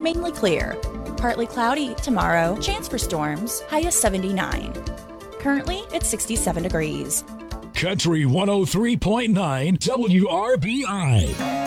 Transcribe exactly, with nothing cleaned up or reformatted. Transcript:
mainly clear. Partly cloudy tomorrow, chance for storms, high of seventy-nine. Currently, it's sixty-seven degrees. Country one oh three point nine W R B I.